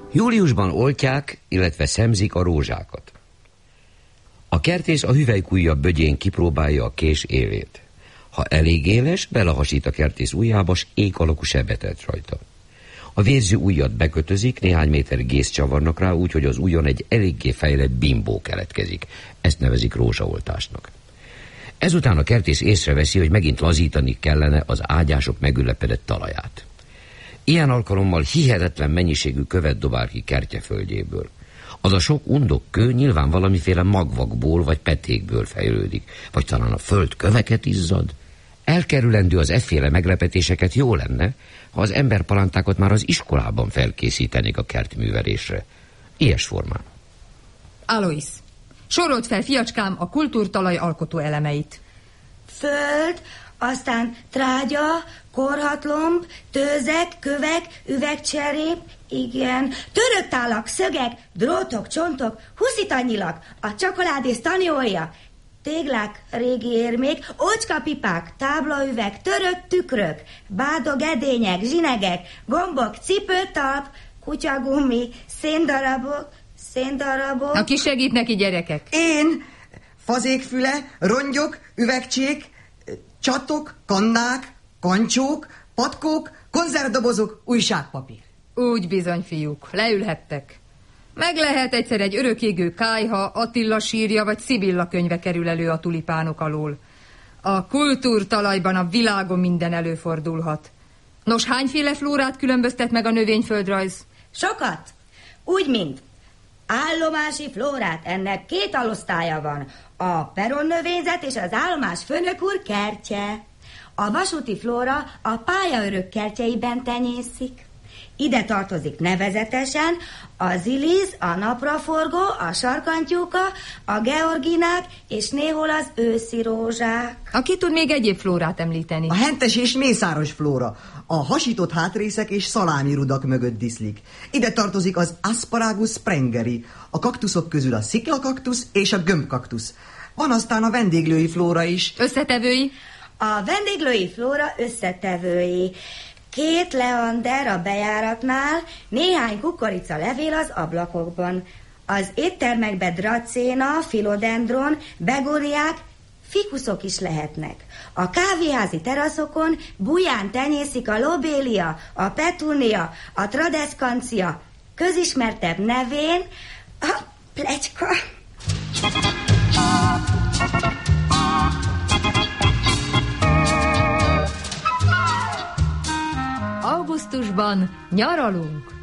Júliusban oltják, illetve szemzik a rózsákat. A kertész a hüvelykujjabb bögyén kipróbálja a kés élét. Ha elég éles, belehasít a kertész ujjába, s ék alakú sebet tett rajta. A vérző ujjat bekötözik, néhány méter gézt csavarnak rá, úgyhogy az ujjon egy eléggé fejlett bimbó keletkezik. Ezt nevezik rózsaoltásnak. Ezután a kertész észreveszi, hogy megint lazítani kellene az ágyások megülepedett talaját. Ilyen alkalommal hihetetlen mennyiségű követ dobál ki kertjeföldjéből. Az a sok undok kő nyilván valamiféle magvakból vagy petékből fejlődik, vagy talán a föld köveket izzad. Elkerülendő az efféle meglepetéseket, jó lenne, ha az emberpalántákat már az iskolában felkészítenék a kertművelésre. Ilyes formán. Alois, sorold fel, fiacskám, a kultúrtalaj alkotó elemeit. Föld, aztán trágya, korhatlomb, tőzek, kövek, üvegcserép, igen, töröktálak, szögek, drótok, csontok, huszitanyilak, a csokoládész tanyója, téglák, régi érmék, ócskapipák, táblaüveg, törött tükrök, bádog edények, zsinegek, gombok, cipőtalp, kutyagumi, széndarabok. Aki segít neki, gyerekek? Én, fazékfüle, rongyok, üvegcsék, csatok, kannák, kancsók, patkók, konzervdobozok, újságpapír. Úgy bizony, fiúk, leülhettek. Meg lehet egyszer egy örökégő kályha, Attila sírja vagy Szibilla könyve kerül elő a tulipánok alól. A kultúrtalajban a világon minden előfordulhat. Nos, hányféle flórát különböztet meg a növényföldrajz? Sokat. Úgy, mint állomási flórát, ennek 2 alosztálya van. A peronnövényzet és az állomás főnök úr kertje. A vasúti flóra a pályaörök kertjeiben tenyészik. Ide tartozik nevezetesen a ziliz, a napraforgó, a sarkantyúka, a georginák és néhol az őszi rózsák. Aki tud még egyéb flórát említeni? A hentes és mészáros flóra, a hasított hátrészek és szalámirudak mögött diszlik. Ide tartozik az Asparagus sprengeri, a kaktuszok közül a sziklakaktusz és a gömbkaktusz. Van aztán a vendéglői flóra is. Összetevői? A vendéglői flóra összetevői. 2 leander a bejáratnál, néhány kukorica levél az ablakokban. Az éttermekben dracéna, filodendron, begóniák, fikuszok is lehetnek. A kávéházi teraszokon buján tenyészik a lobélia, a petúnia, a tradescancia, közismertebb nevén a plecska. Augusztusban nyaralunk.